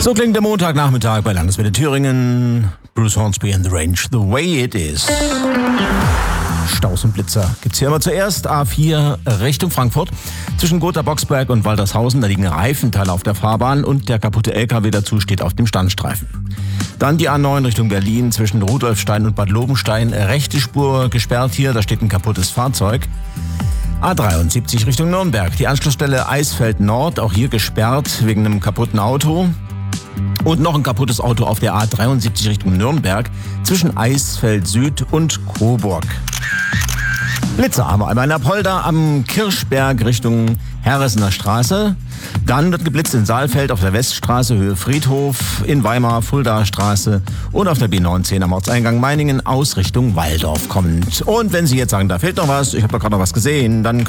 So klingt der Montagnachmittag bei Landeswelle Thüringen. Bruce Hornsby and the Range, The Way It Is. Staus und Blitzer gibt's hier aber zuerst. A4 Richtung Frankfurt. Zwischen Gotha-Boxberg und Waltershausen, da liegen Reifenteile auf der Fahrbahn und der kaputte LKW dazu steht auf dem Standstreifen. Dann die A9 Richtung Berlin zwischen Rudolfstein und Bad Lobenstein. Rechte Spur gesperrt hier, da steht ein kaputtes Fahrzeug. A73 Richtung Nürnberg. Die Anschlussstelle Eisfeld Nord, auch hier gesperrt wegen einem kaputten Auto. Und noch ein kaputtes Auto auf der A73 Richtung Nürnberg zwischen Eisfeld Süd und Coburg. Blitzer haben wir einmal in Apolda am Kirchberg Richtung Herresener Straße. Dann wird geblitzt in Saalfeld auf der Weststraße Höhe Friedhof, in Weimar Fuldaer Straße und auf der B19 am Ortseingang Meiningen aus Richtung Walldorf kommend. Und wenn Sie jetzt sagen, da fehlt noch was, ich habe doch gerade noch was gesehen, dann